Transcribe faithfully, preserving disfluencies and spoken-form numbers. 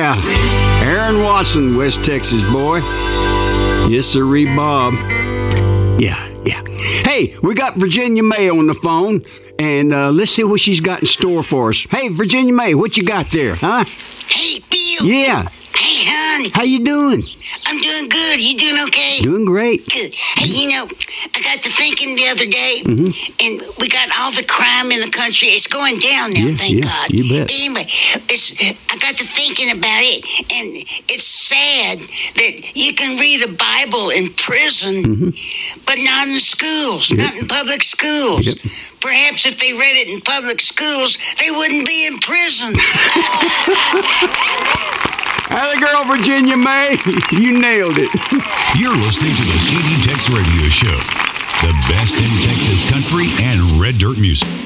Yeah. Aaron Watson, West Texas boy. Yes, sirree, Bob. Yeah, yeah. Hey, we got Virginia May on the phone, and uh, let's see what she's got in store for us. Hey, Virginia May, what you got there, huh? Hey, Bill. Yeah. Hey, hon. How you doing? I'm doing good. You doing okay? Doing great. Good. Hey, you know, I got to thinking the other day, Mhm. and we got all the crime in the country. It's going down now, Yeah, thank yeah, God. you bet. Anyway, it's, I got to thinking about it, and it's sad that you can read a Bible in prison, Mm-hmm. but not in schools, Yep. not in public schools. Yep. Perhaps if they read it in public schools, they wouldn't be in prison. Atta girl, Virginia May. You nailed it. You're listening to the C D Tex Radio Show, the best in Texas country and red dirt music.